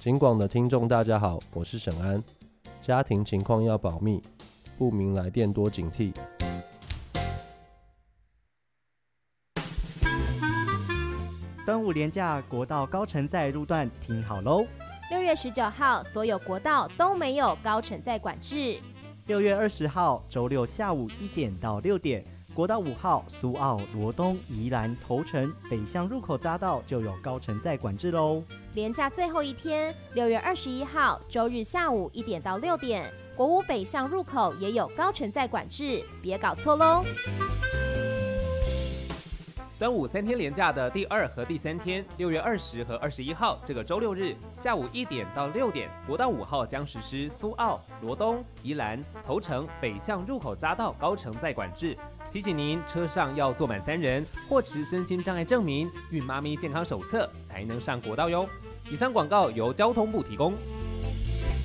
警广的听众大家好，我是沈安。家庭情况要保密，不明来电多警惕。 端午连假国道高承载路段停好喽。 6月19号，所有国道都没有高承载管制。 6月20号，周六下午1点到6点，国道5号苏澳、罗东、宜兰、头城北向入口匝道就有高承载管制喽。 连假最后一天，6月21号，周日下午1点到6点，国五北向入口也有高承载管制，别搞错喽。 端午3天连假的第2和第3天，6月20和21号这个周六日下午1点到6点，国道5号将实施苏澳、罗东、宜兰、头城北向入口匝道高承载管制。提醒您，车上要坐满3人，或持身心障碍证明、孕妈咪健康手册，才能上国道哟。以上广告由交通部提供。